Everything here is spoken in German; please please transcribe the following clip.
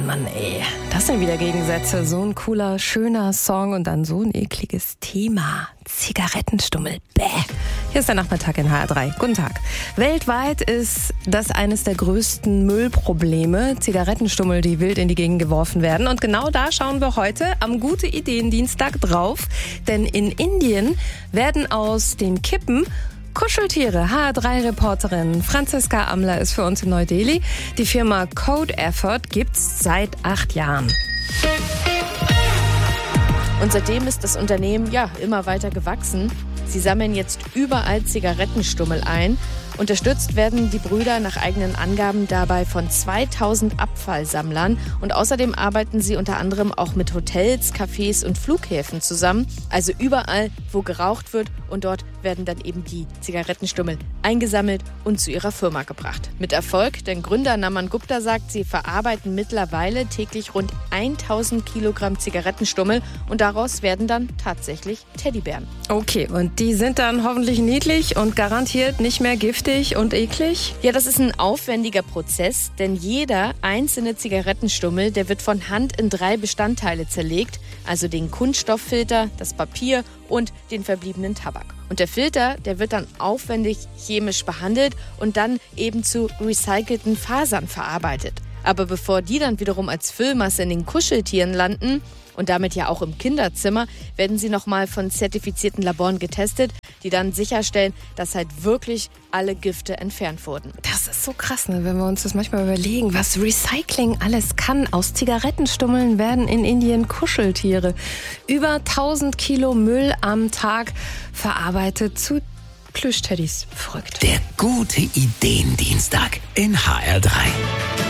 Mann, ey. Das sind wieder Gegensätze. So ein cooler, schöner Song und dann so ein ekliges Thema. Zigarettenstummel. Bäh. Hier ist der Nachmittag in HR3. Guten Tag. Weltweit ist das eines der größten Müllprobleme. Zigarettenstummel, die wild in die Gegend geworfen werden. Und genau da schauen wir heute am Gute-Ideen-Dienstag drauf. Denn in Indien werden aus den Kippen Kuscheltiere. HR3-Reporterin Franziska Amler ist für uns in Neu-Delhi. Die Firma Code Effort gibt's seit 8 Jahren. Und seitdem ist das Unternehmen immer weiter gewachsen. Sie sammeln jetzt überall Zigarettenstummel ein. Unterstützt werden die Brüder nach eigenen Angaben dabei von 2000 Abfallsammlern. Und außerdem arbeiten sie unter anderem auch mit Hotels, Cafés und Flughäfen zusammen. Also überall, wo geraucht wird. Und dort werden dann eben die Zigarettenstummel eingesammelt und zu ihrer Firma gebracht. Mit Erfolg, denn Gründer Naman Gupta sagt, sie verarbeiten mittlerweile täglich rund 1000 Kilogramm Zigarettenstummel. Und daraus werden dann tatsächlich Teddybären. Okay, und die sind dann hoffentlich niedlich und garantiert nicht mehr giftig und eklig? Ja, das ist ein aufwendiger Prozess, denn jeder einzelne Zigarettenstummel, der wird von Hand in 3 Bestandteile zerlegt, also den Kunststofffilter, das Papier und den verbliebenen Tabak. Und der Filter, der wird dann aufwendig chemisch behandelt und dann eben zu recycelten Fasern verarbeitet. Aber bevor die dann wiederum als Füllmasse in den Kuscheltieren landen und damit ja auch im Kinderzimmer, werden sie nochmal von zertifizierten Laboren getestet, die dann sicherstellen, dass halt wirklich alle Gifte entfernt wurden. Das ist so krass, ne? Wenn wir uns das manchmal überlegen, was Recycling alles kann. Aus Zigarettenstummeln werden in Indien Kuscheltiere. Über 1000 Kilo Müll am Tag verarbeitet zu Plüschteddys. Verrückt. Der Gute-Ideen-Dienstag in HR3.